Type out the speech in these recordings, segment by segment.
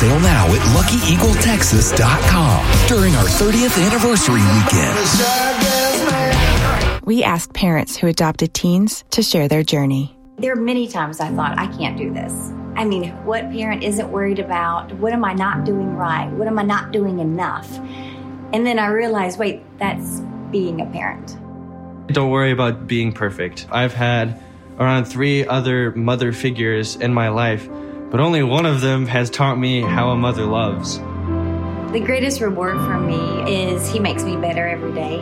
sale now at LuckyEagleTexas.com during our 30th anniversary weekend. We asked parents who adopted teens to share their journey. There are many times I thought, I can't do this. I mean, what parent isn't worried about? What am I not doing right? What am I not doing enough? And then I realized, wait, that's being a parent. Don't worry about being perfect. I've had around 3 other mother figures in my life, but only one of them has taught me how a mother loves. The greatest reward for me is he makes me better every day.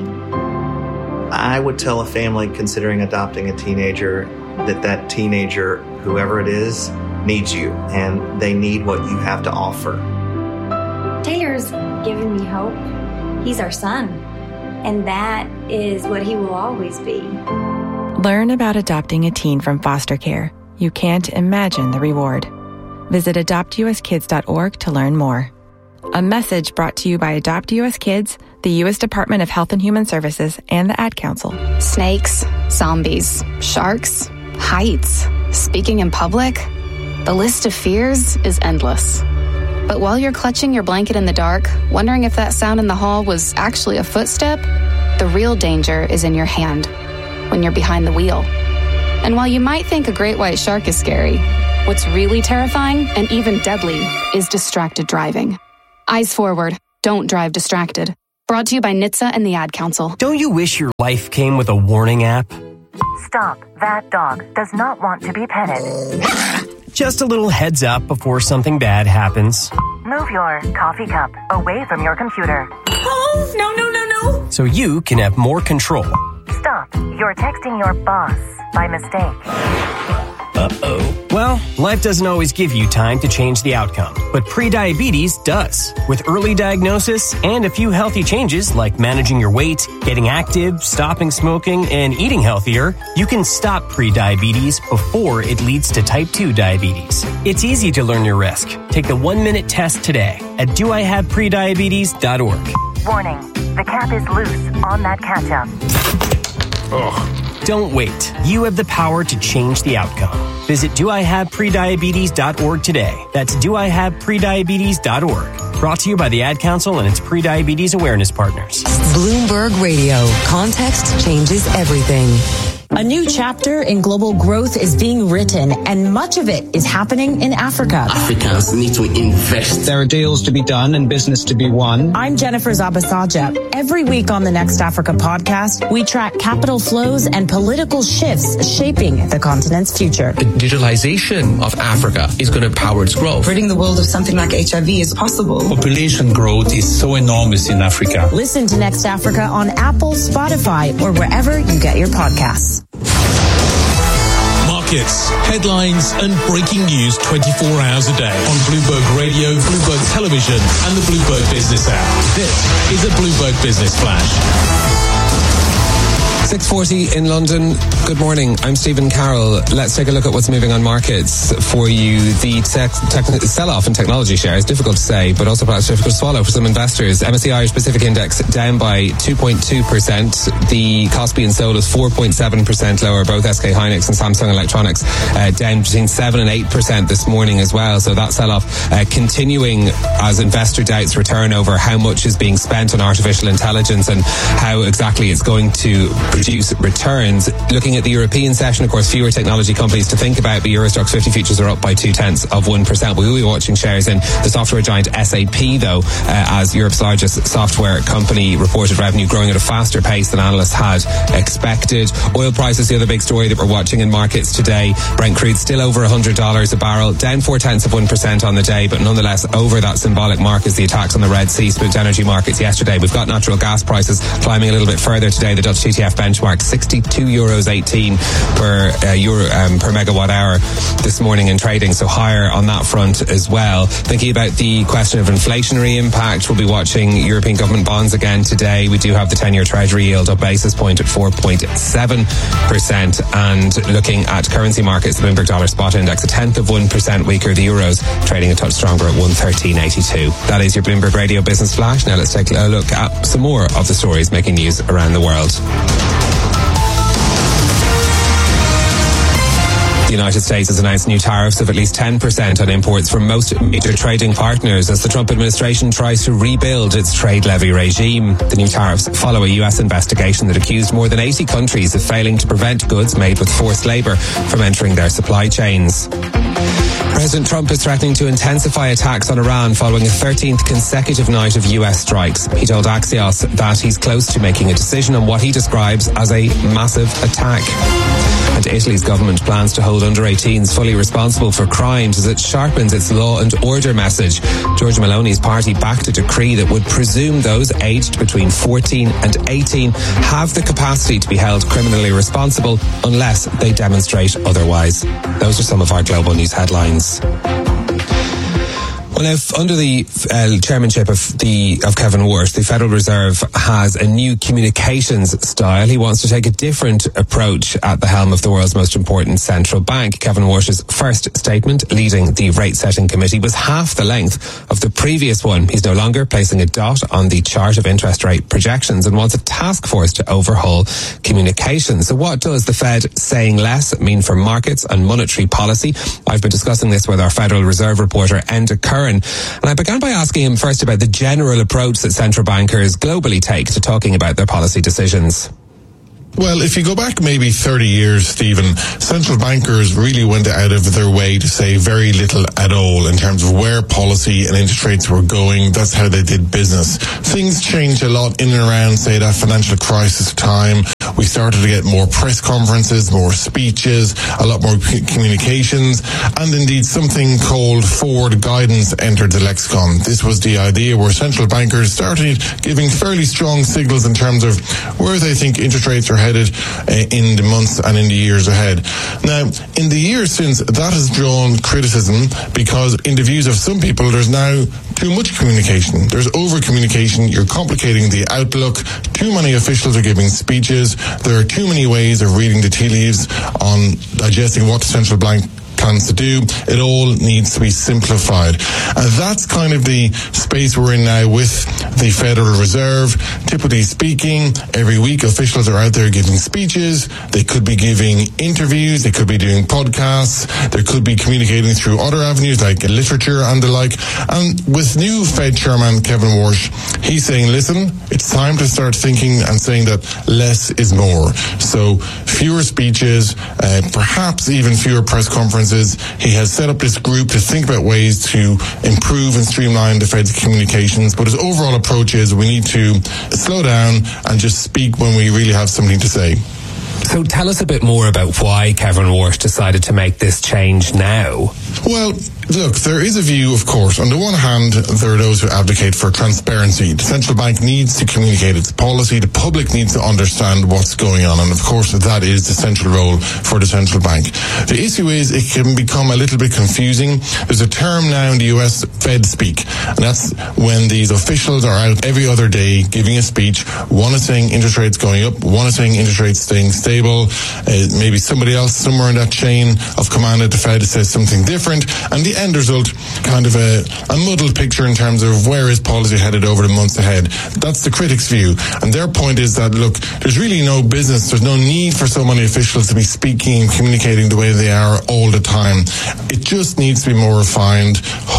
I would tell a family considering adopting a teenager that teenager, whoever it is, needs you, and they need what you have to offer. Taylor's given me hope. He's our son, and that is what he will always be. Learn about adopting a teen from foster care. You can't imagine the reward. Visit adoptuskids.org to learn more. A message brought to you by Adopt US Kids, the U.S. Department of Health and Human Services, and the Ad Council. Snakes, zombies, sharks, heights, speaking in public. The list of fears is endless. But while you're clutching your blanket in the dark, wondering if that sound in the hall was actually a footstep, the real danger is in your hand, when you're behind the wheel. And while you might think a great white shark is scary, what's really terrifying and even deadly is distracted driving. Eyes forward. Don't drive distracted. Brought to you by NHTSA and the Ad Council. Don't you wish your life came with a warning app? Stop. That dog does not want to be petted. Just a little heads up before something bad happens. Move your coffee cup away from your computer. Oh, no. So you can have more control. Stop. You're texting your boss by mistake. Uh-oh. Well, life doesn't always give you time to change the outcome, but prediabetes does. With early diagnosis and a few healthy changes like managing your weight, getting active, stopping smoking, and eating healthier, you can stop prediabetes before it leads to type 2 diabetes. It's easy to learn your risk. Take the 1-minute test today at doihaveprediabetes.org. Warning, the cap is loose on that ketchup. Ugh. Don't wait. You have the power to change the outcome. Visit doihaveprediabetes.org today. That's doihaveprediabetes.org. Brought to you by the Ad Council and its Prediabetes Awareness Partners. Bloomberg Radio. Context changes everything. A new chapter in global growth is being written, and much of it is happening in Africa. Africans need to invest. There are deals to be done and business to be won. I'm Jennifer Zabasaja. Every week on the Next Africa podcast, we track capital flows and political shifts shaping the continent's future. The digitalization of Africa is going to power its growth. Ridding the world of something like HIV is possible. Population growth is so enormous in Africa. Listen to Next Africa on Apple, Spotify, or wherever you get your podcasts. Markets, headlines, and breaking news 24 hours a day on Bloomberg Radio, Bloomberg Television, and the Bloomberg Business app. This is a Bloomberg Business Flash. 6:40 in London. Good morning. I'm Stephen Carroll. Let's take a look at what's moving on markets for you. The sell-off in technology shares, difficult to say, but also perhaps difficult to swallow for some investors. MSCI Irish Pacific Index down by 2.2%. The Kospi and Seoul is 4.7% lower. Both SK Hynix and Samsung Electronics down between 7 and 8% this morning as well. So that sell-off continuing as investor doubts return over how much is being spent on artificial intelligence and how exactly it's going to produce returns. Looking at the European session, of course, fewer technology companies to think about, but Eurostoxx 50 futures are up by 0.2%. We will be watching shares in the software giant SAP, though, as Europe's largest software company reported revenue growing at a faster pace than analysts had expected. Oil prices, the other big story that we're watching in markets today. Brent crude still over $100 a barrel, down 0.4% on the day, but nonetheless over that symbolic mark as the attacks on the Red Sea spooked energy markets yesterday. We've got natural gas prices climbing a little bit further today. The Dutch TTF benchmark €62.18 per megawatt hour this morning in trading, so higher on that front as well. Thinking about the question of inflationary impact, we'll be watching European government bonds again today. We do have the 10-year Treasury yield up basis point at 4.7%, and looking at currency markets, the Bloomberg Dollar Spot Index 0.1% weaker. The Euro's trading a touch stronger at 113.82. That is your Bloomberg Radio Business Flash. Now let's take a look at some more of the stories making news around the world. The United States has announced new tariffs of at least 10% on imports from most major trading partners as the Trump administration tries to rebuild its trade levy regime. The new tariffs follow a US investigation that accused more than 80 countries of failing to prevent goods made with forced labor from entering their supply chains. President Trump is threatening to intensify attacks on Iran following a 13th consecutive night of US strikes. He told Axios that he's close to making a decision on what he describes as a massive attack. And Italy's government plans to hold under 18s fully responsible for crimes as it sharpens its law and order message. Giorgia Meloni's party backed a decree that would presume those aged between 14 and 18 have the capacity to be held criminally responsible unless they demonstrate otherwise. Those are some of our global news headlines. Well, now, under the chairmanship of Kevin Warsh, the Federal Reserve has a new communications style. He wants to take a different approach at the helm of the world's most important central bank. Kevin Warsh's first statement leading the rate-setting committee was half the length of the previous one. He's no longer placing a dot on the chart of interest rate projections and wants a task force to overhaul communications. So what does the Fed saying less mean for markets and monetary policy? I've been discussing this with our Federal Reserve reporter, Enda Curran. And I began by asking him first about the general approach that central bankers globally take to talking about their policy decisions. Well, if you go back maybe 30 years, Stephen, central bankers really went out of their way to say very little at all in terms of where policy and interest rates were going. That's how they did business. Things changed a lot in and around, say, that financial crisis time. We started to get more press conferences, more speeches, a lot more communications, and indeed something called forward guidance entered the lexicon. This was the idea where central bankers started giving fairly strong signals in terms of where they think interest rates are headed in the months and in the years ahead. Now, in the years since, that has drawn criticism because in the views of some people, there's now too much communication. There's over-communication. You're complicating the outlook. Too many officials are giving speeches. There are too many ways of reading the tea leaves on digesting what the central bank plans to do. It all needs to be simplified. And that's kind of the space we're in now with the Federal Reserve. Typically speaking, every week officials are out there giving speeches. They could be giving interviews. They could be doing podcasts. They could be communicating through other avenues like literature and the like. And with new Fed Chairman Kevin Warsh, he's saying, listen, it's time to start thinking and saying that less is more. So fewer speeches, perhaps even fewer press conferences. He has set up this group to think about ways to improve and streamline the Fed's communications, but his overall approach is we need to slow down and just speak when we really have something to say. So tell us a bit more about why Kevin Warsh decided to make this change now. Well, look, there is a view, of course. On the one hand, there are those who advocate for transparency. The central bank needs to communicate its policy. The public needs to understand what's going on. And of course, that is the central role for the central bank. The issue is it can become a little bit confusing. There's a term now in the US, Fed speak. And that's when these officials are out every other day giving a speech. One is saying interest rates going up. One is saying interest rates staying stable. Maybe somebody else somewhere in that chain of command at the Fed says something different. And the end result, kind of a muddled picture in terms of where is policy headed over the months ahead. That's the critics' view. And their point is that, look, there's really no business, there's no need for so many officials to be speaking and communicating the way they are all the time. It just needs to be more refined,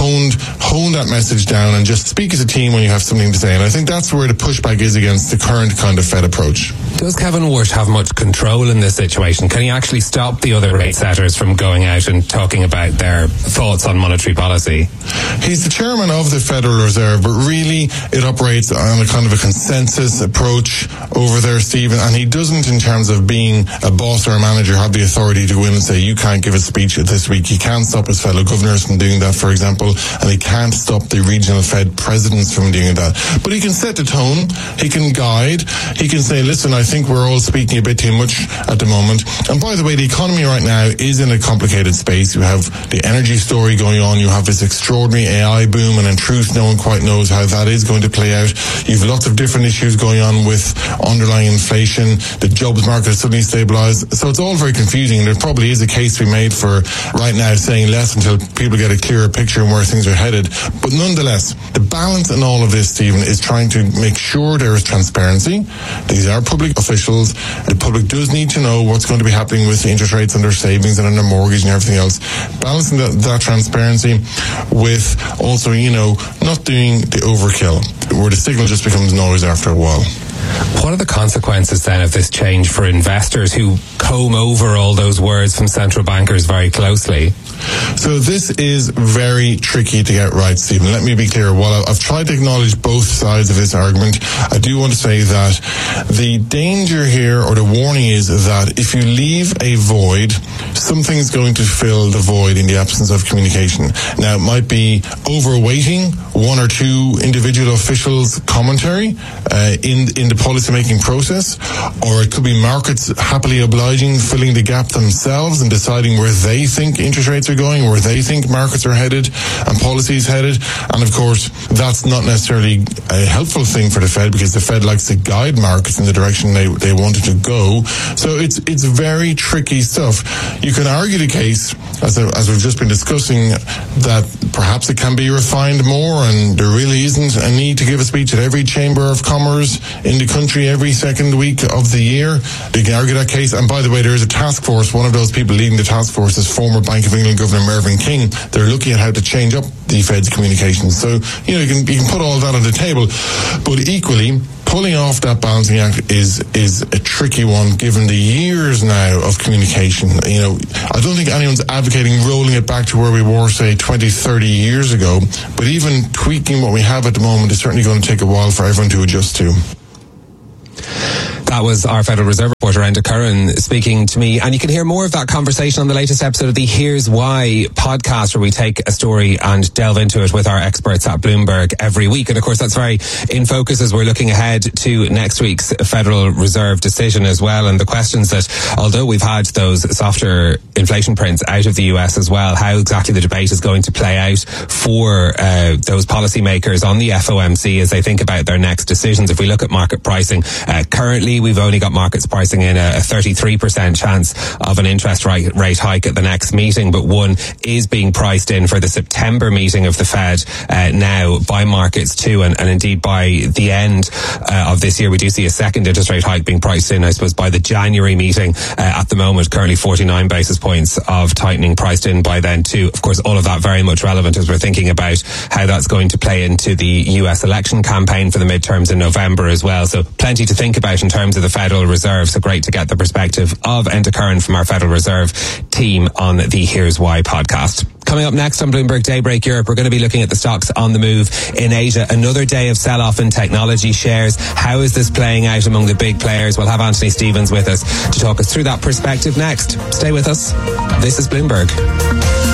hone that message down and just speak as a team when you have something to say. And I think that's where the pushback is against the current kind of Fed approach. Does Kevin Warsh have much control in this situation? Can he actually stop the other rate setters from going out and talking about their thoughts on monetary policy? He's the chairman of the Federal Reserve, but really it operates on a kind of a consensus approach over there, Stephen, and he doesn't, in terms of being a boss or a manager, have the authority to go in and say, you can't give a speech this week. He can't stop his fellow governors from doing that, for example, and he can't stop the regional Fed presidents from doing that. But he can set the tone, he can guide, he can say, listen, I think we're all speaking a bit too much at the moment. And by the way, the economy right now is in a complicated space. You have the energy story going on, you have this extraordinary AI boom, and in truth, no one quite knows how that is going to play out. You've lots of different issues going on with underlying inflation, the jobs market has suddenly stabilized. So it's all very confusing. There probably is a case to be made for right now saying less until people get a clearer picture on where things are headed. But nonetheless, the balance in all of this, Stephen, is trying to make sure there is transparency. These are public public officials, the public does need to know what's going to be happening with the interest rates on their savings and on their mortgage and everything else. Balancing that transparency with also, not doing the overkill, where the signal just becomes noise after a while. What are the consequences then of this change for investors who comb over all those words from central bankers very closely? So this is very tricky to get right, Stephen. Let me be clear. While I've tried to acknowledge both sides of this argument, I do want to say that the danger here, or the warning, is that if you leave a void, something's going to fill the void in the absence of communication. Now, it might be overweighting one or two individual officials' commentary in the policy-making process, or it could be markets happily obliging, filling the gap themselves and deciding where they think interest rates are going, where they think markets are headed and policy is headed. And of course, that's not necessarily a helpful thing for the Fed, because the Fed likes to guide markets in the direction they want it to go. So it's very tricky stuff. You can argue the case, as we've just been discussing, that perhaps it can be refined more, and there really isn't a need to give a speech at every Chamber of Commerce in the country every second week of the year. You can argue that case. And by the way, there is a task force. One of those people leading the task force is former Bank of England Governor Mervyn King. They're looking at how to change up the Fed's communications. So, you can put all that on the table. But equally, pulling off that balancing act is a tricky one, given the years now of communication. I don't think anyone's advocating rolling it back to where we were, say, 20, 30 years ago. But even tweaking what we have at the moment is certainly going to take a while for everyone to adjust to. That was our Federal Reserve reporter, Enda Curran, speaking to me. And you can hear more of that conversation on the latest episode of the Here's Why podcast, where we take a story and delve into it with our experts at Bloomberg every week. And of course, that's very in focus as we're looking ahead to next week's Federal Reserve decision as well. And the questions that, although we've had those softer inflation prints out of the US as well, how exactly the debate is going to play out for those policymakers on the FOMC as they think about their next decisions. If we look at market pricing, currently we've only got markets pricing in a 33% chance of an interest rate hike at the next meeting, but one is being priced in for the September meeting of the Fed now by markets too, and indeed by the end of this year we do see a second interest rate hike being priced in, I suppose, by the January meeting. At the moment, currently 49 basis points of tightening priced in by then too. Of course, all of that very much relevant as we're thinking about how that's going to play into the US election campaign for the midterms in November as well. So plenty to think about in terms of the Federal Reserve. So great to get the perspective of Enda Curran from our Federal Reserve team on the Here's Why podcast. Coming up next on Bloomberg Daybreak Europe, we're going to be looking at the stocks on the move in Asia. Another day of sell-off in technology shares. How is this playing out among the big players? We'll have Anthony Stevens with us to talk us through that perspective next. Stay with us. This is Bloomberg.